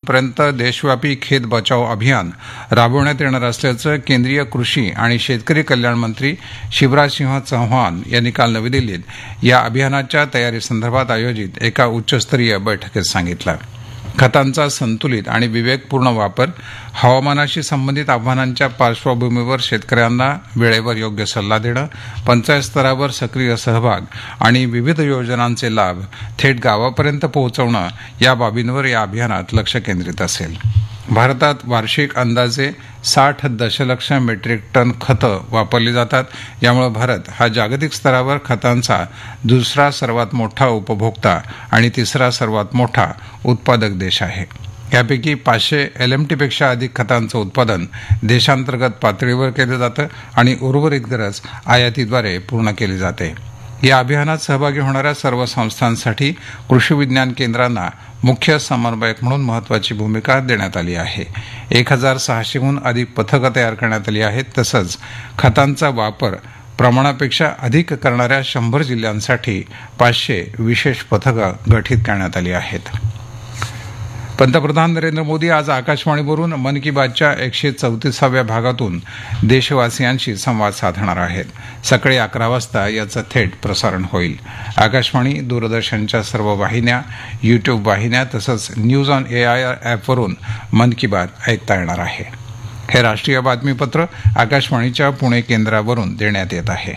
जूनपर्यंत देशव्यापी खेत बचाव अभियान राबवण्यात येणार असल्याचं केंद्रीय कृषी आणि शेतकरी कल्याण मंत्री शिवराजसिंह चौहान यांनी काल नवी दिल्लीत या अभियानाच्या तयारीसंदर्भात आयोजित एका उच्चस्तरीय बैठकीत सांगितलं. खतांचा संतुलित आणि विवेकपूर्ण वापर, हवामानाशी संबंधित आव्हानांच्या पार्श्वभूमीवर शेतकऱ्यांना वेळेवर योग्य सल्ला देणं, पंचायत स्तरावर सक्रिय सहभाग आणि विविध योजनांचे लाभ थेट गावापर्यंत पोहोचवणं या बाबींवर या अभियानात लक्ष केंद्रित असेल. भारतात वार्षिक अंदाजे 60 दशलक्ष मेट्रिक टन खतं वापरली जातात. यामुळे भारत हा जागतिक स्तरावर खतांचा दुसरा सर्वात मोठा उपभोक्ता आणि तिसरा सर्वात मोठा उत्पादक देश आहे. यापैकी 500 LMT अधिक खतांचं उत्पादन देशांतर्गत पातळीवर केलं जातं आणि उर्वरित गरज आयातीद्वारे पूर्ण केली जाते. या अभियानात सहभागी होणाऱ्या सर्व संस्थांसाठी कृषी विज्ञान केंद्रांना मुख्य समन्वयक म्हणून महत्वाची भूमिका देण्यात आली आहे. 1600हून अधिक पथकं तयार करण्यात आली आहेत. तसंच खतांचा वापर प्रमाणापेक्षा अधिक करणाऱ्या 100 जिल्ह्यांसाठी 500 विशेष पथकं गठीत करण्यात आली आहेत. पंतप्रधान नरेंद्र मोदी आज आकाशवाणीवरून मन की बातच्या 134व्या भागातून देशवासियांशी संवाद साधणार आहेत. सकाळी 11 वाजता याचं थेट प्रसारण होईल. आकाशवाणी, दूरदर्शनच्या सर्व वाहिन्या, युट्यूब वाहिन्या तसंच न्यूज ऑन AIR ॲपवरून मन की बात ऐकता येणार आहे. हे राष्ट्रीय बातमीपत्र आकाशवाणीच्या पुणे केंद्रावरून देण्यात येत आहे.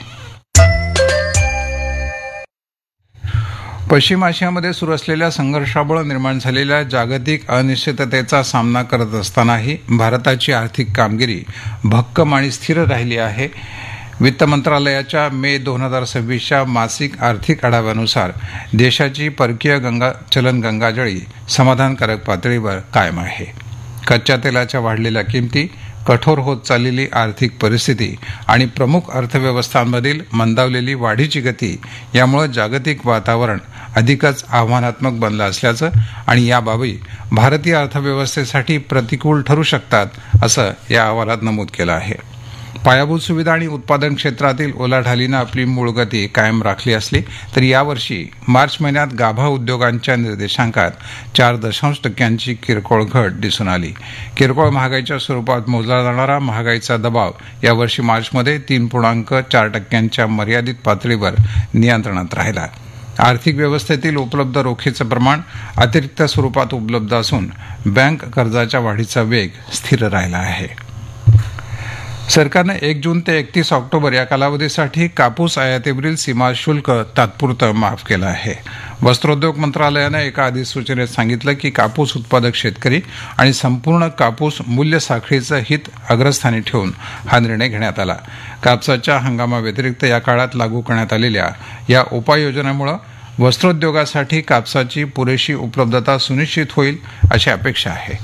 पश्चिम आशियामध्ये सुरू असलेल्या संघर्षामुळे निर्माण झालेल्या जागतिक अनिश्चिततेचा सामना करत असतानाही भारताची आर्थिक कामगिरी भक्कम आणि स्थिर राहिली आहे. वित्त मंत्रालयाच्या मे 2026च्या मासिक आर्थिक आढाव्यानुसार देशाची परकीय चलन गंगाजळी समाधानकारक पातळीवर कायम आहे. कच्च्या तेलाच्या वाढलेल्या किमती, कठोर होत चाललेली आर्थिक परिस्थिती आणि प्रमुख अर्थव्यवस्थांमधील मंदावलेली वाढीची गती यामुळे जागतिक वातावरण अधिकच आव्हानात्मक बनलं असल्याचं आणि या बाबी भारतीय अर्थव्यवस्थेसाठी प्रतिकूल ठरू शकतात असं या अहवालात नमूद केलं आहे. पायाभूत सुविधा आणि उत्पादन क्षेत्रातील उलाढालीनं आपली मूळ गती कायम राखली असली तरी यावर्षी मार्च महिन्यात गाभा उद्योगांच्या निर्देशांकात 4.0% किरकोळ घट दिसून आली. किरकोळ महागाईच्या स्वरूपात मोजला जाणारा महागाईचा दबाव यावर्षी मार्चमध्ये 3.4% मर्यादित पातळीवर नियंत्रणात राहिला. आर्थिक व्यवस्थेतील उपलब्ध रोखीचं प्रमाण अतिरिक्त स्वरूपात उपलब्ध असून बँक कर्जाच्या वाढीचा वेग स्थिर राहिला आहे. सरकारनं 1 जून ते 31 ऑक्टोबर या कालावधीसाठी कापूस आयातीवरील सीमा शुल्क तात्पुरतं माफ केलं आहे. वस्त्रोद्योग मंत्रालयानं एका अधिसूचनेत सांगितलं की कापूस उत्पादक शेतकरी आणि संपूर्ण कापूस मूल्य साखळीचं हित अग्रस्थानी ठेवून हा निर्णय घेण्यात आला. कापसाच्या हंगामाव्यतिरिक्त या काळात लागू करण्यात आलेल्या या उपाययोजनेमुळे वस्त्रोद्योगासाठी कापसाची पुरेशी उपलब्धता सुनिश्चित होईल अशी अपेक्षा आहे.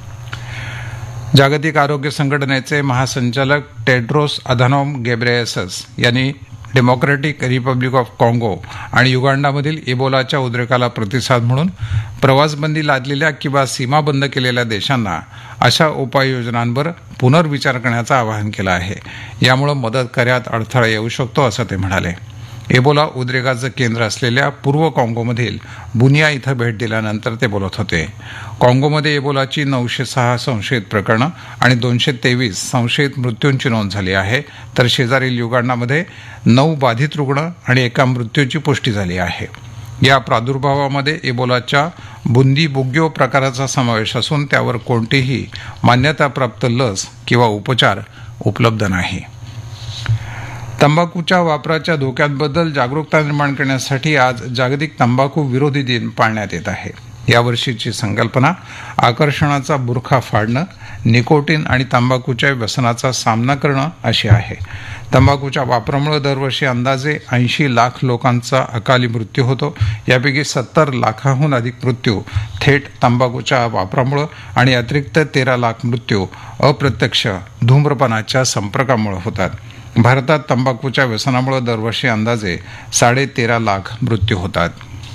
जागतिक आरोग्य संघटनेचे महासंचालक टेड्रोस अधानोम घेब्रेयेसस यांनी डेमोक्रॅटिक रिपब्लिक ऑफ काँगो आणि युगांडामधील इबोलाच्या उद्रेकाला प्रतिसाद म्हणून प्रवासबंदी लादलेल्या किंवा सीमा बंद केलेल्या देशांना अशा उपाययोजनांवर पुनर्विचार करण्याचं आवाहन केलं आहे. यामुळे मदत कार्यात अडथळा येऊ शकतो असं ते म्हणाले. इबोला उद्रेकाचं केंद्र असलेल्या पूर्व काँगोमधील बुनिया इथं भेट दिल्यानंतर ते बोलत होते. काँगोमध्ये इबोलाची 906 संशयित प्रकरणं आणि 223 संशयित मृत्यूंची नोंद झाली आहे, तर शेजारील युगांडामध्ये 9 बाधित रुग्ण आणि 1 मृत्यूची पुष्टी झाली आहे. या प्रादुर्भावामध्ये इबोलाच्या बुंदी बुग्यो प्रकाराचा समावेश असून त्यावर कोणतीही मान्यताप्राप्त लस किंवा उपचार उपलब्ध नाही. तंबाखूच्या वापराच्या धोक्यांबद्दल जागरूकता निर्माण करण्यासाठी आज जागतिक तंबाखू विरोधी दिन पाळण्यात येत आहे. यावर्षीची संकल्पना आकर्षणाचा बुरखा फाडणं, निकोटीन आणि तंबाखूच्या व्यसनाचा सामना करणं अशी आहे. तंबाखूच्या वापरामुळे दरवर्षी अंदाजे 80 लाख लोकांचा अकाली मृत्यू होतो. यापैकी 70 लाखांहून अधिक मृत्यू थेट तंबाखूच्या वापरामुळे आणि अतिरिक्त 13 लाख मृत्यू अप्रत्यक्ष धूम्रपानाच्या संपर्कामुळे होतात. भारतात तंबाखूच्या व्यसनामुळे दरवर्षी अंदाजे 13.5 लाख मृत्यू होतात.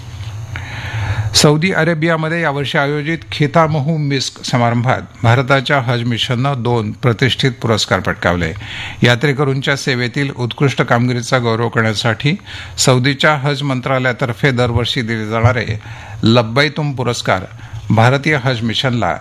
सौदी अरेबियामध्ये यावर्षी आयोजित खितामहू मिस्क समारंभात भारताच्या हज मिशननं 2 प्रतिष्ठित पुरस्कार पटकावले. यात्रेकरूंच्या सेवेतील उत्कृष्ट कामगिरीचा गौरव करण्यासाठी सौदीच्या हज मंत्रालयातर्फे दरवर्षी दिले जाणारे लब्बैतुम पुरस्कार भारतीय हज मिशनला